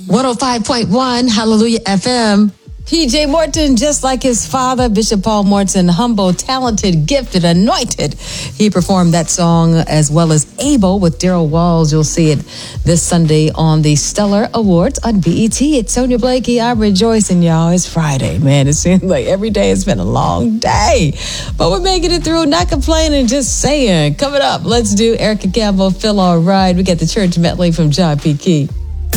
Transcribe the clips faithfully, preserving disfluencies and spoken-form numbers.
one oh five point one, Hallelujah F M. P J Morton, just like his father, Bishop Paul Morton, humble, talented, gifted, anointed. He performed that song as well as Abel with Daryl Walls. You'll see it this Sunday on the Stellar Awards on B E T. It's Sonia Blakey. I'm rejoicing, y'all. It's Friday, man. It seems like every day has been a long day. But we're making it through, not complaining, just saying. Coming up, let's do Erica Campbell, Feel All Right. We got the church medley from John P. Key.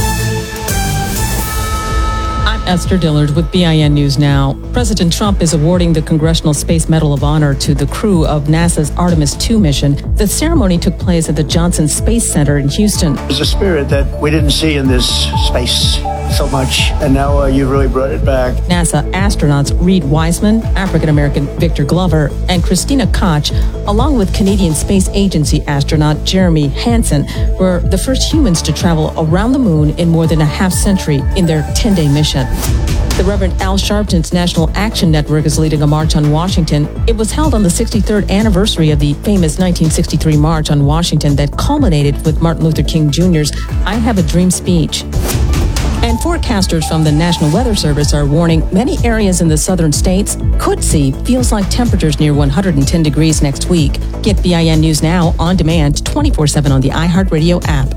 Esther Dillard with B I N News Now. President Trump is awarding the Congressional Space Medal of Honor to the crew of NASA's Artemis two mission. The ceremony took place at the Johnson Space Center in Houston. There's a spirit that we didn't see in this space so much, and now uh, you really brought it back. NASA astronauts Reed Wiseman, African-American Victor Glover, and Christina Koch, along with Canadian Space Agency astronaut Jeremy Hansen, were the first humans to travel around the moon in more than a half century in their ten-day mission. The Reverend Al Sharpton's National Action Network is leading a march on Washington. It was held on the sixty-third anniversary of the famous nineteen sixty-three March on Washington that culminated with Martin Luther King Junior's I Have a Dream speech. And forecasters from the National Weather Service are warning many areas in the southern states could see feels like temperatures near one hundred ten degrees next week. Get B I N News Now on demand twenty-four seven on the iHeartRadio app.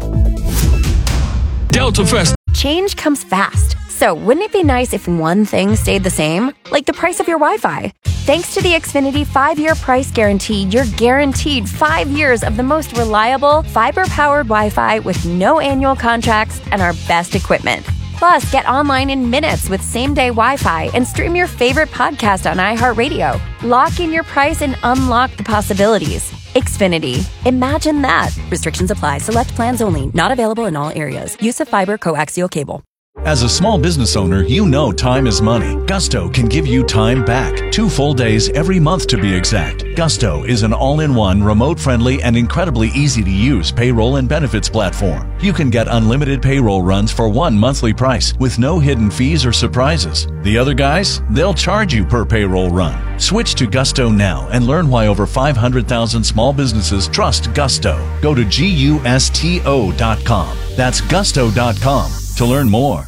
Delta Fest. Change comes fast. So wouldn't it be nice if one thing stayed the same? Like the price of your Wi-Fi. Thanks to the Xfinity five-year price guarantee, you're guaranteed five years of the most reliable, fiber-powered Wi-Fi with no annual contracts and our best equipment. Plus, get online in minutes with same-day Wi-Fi and stream your favorite podcast on iHeartRadio. Lock in your price and unlock the possibilities. Xfinity. Imagine that. Restrictions apply. Select plans only. Not available in all areas. Use of fiber coaxial cable. As a small business owner, you know time is money. Gusto can give you time back. Two full days every month to be exact. Gusto is an all-in-one, remote-friendly, and incredibly easy-to-use payroll and benefits platform. You can get unlimited payroll runs for one monthly price with no hidden fees or surprises. The other guys, they'll charge you per payroll run. Switch to Gusto now and learn why over five hundred thousand small businesses trust Gusto. Go to gusto dot com. That's gusto dot com to learn more.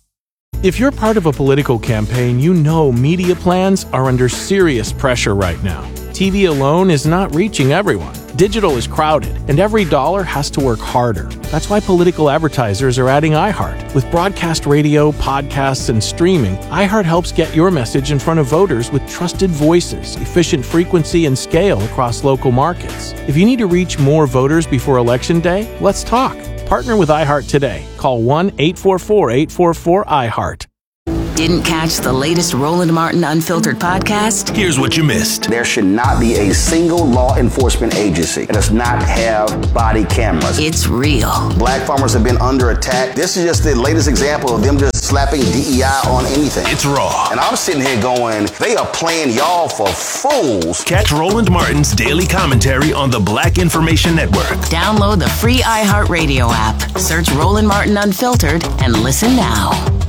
If you're part of a political campaign, you know media plans are under serious pressure right now. T V alone is not reaching everyone. Digital is crowded, and every dollar has to work harder. That's why political advertisers are adding iHeart. With broadcast radio, podcasts, and streaming, iHeart helps get your message in front of voters with trusted voices, efficient frequency, and scale across local markets. If you need to reach more voters before Election Day, let's talk. Partner with iHeart today. Call one eight four four, eight four four, iHeart. Didn't catch the latest Roland Martin Unfiltered podcast? Here's what you missed. There should not be a single law enforcement agency that does not have body cameras. It's real. Black farmers have been under attack. This is just the latest example of them just slapping D E I on anything. It's raw. And I'm sitting here going, they are playing y'all for fools. Catch Roland Martin's daily commentary on the Black Information Network. Download the free iHeartRadio app. Search Roland Martin Unfiltered and listen now.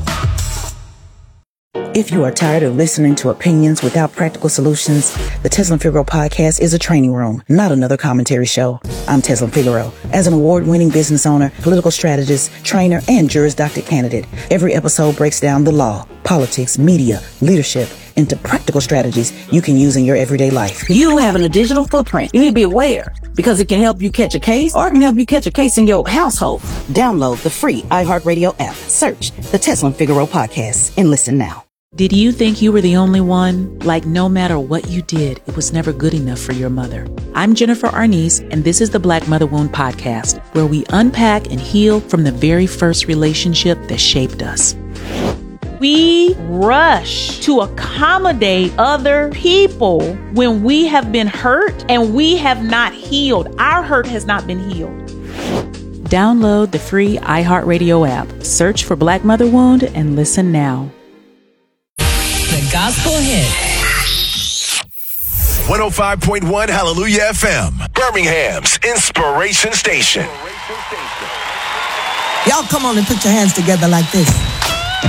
If you are tired of listening to opinions without practical solutions, the Teslin Figaro podcast is a training room, not another commentary show. I'm Teslin Figaro. As an award-winning business owner, political strategist, trainer, and Juris Doctor candidate, every episode breaks down the law, politics, media, leadership, into practical strategies you can use in your everyday life. You having a digital footprint. You need to be aware because it can help you catch a case or it can help you catch a case in your household. Download the free iHeartRadio app. Search the Teslin Figaro podcast and listen now. Did you think you were the only one? Like no matter what you did, it was never good enough for your mother. I'm Jennifer Arnice, and this is the Black Mother Wound Podcast, where we unpack and heal from the very first relationship that shaped us. We rush to accommodate other people when we have been hurt and we have not healed. Our hurt has not been healed. Download the free iHeartRadio app. Search for Black Mother Wound and listen now. The Gospel Hit. one oh five point one Hallelujah F M, Birmingham's Inspiration Station. Y'all come on and put your hands together like this.